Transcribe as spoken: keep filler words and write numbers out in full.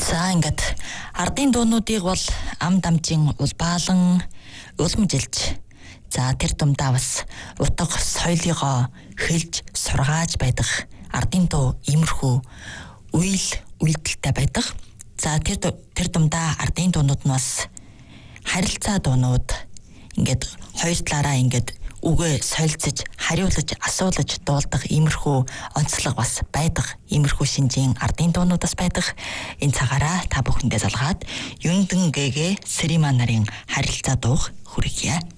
За ингээд ардын дуунуудыг бол ам дамжин улбаалан уламжилж за тэр дундаа бас утга соёлыгоо хэлж сургааж байдаг ардын дуу иймэрхүү үйл үйлдэлтэй байдаг. За тэр тэр дундаа ардын дуунууд нь бас харилцаа дуунууд ингээд хоёр талаараа ингээд үгээ солилцож, хариулж, асуулж дуулдаг иймэрхүү онцлог бас байдаг. Иймэрхүү шинжийн ардын дуунуудаас байдаг. Энэ цагаараа та бүхэндээ залгаад Юндэн гэгээ Сэримаа нарын харилцаа дууг хүргье.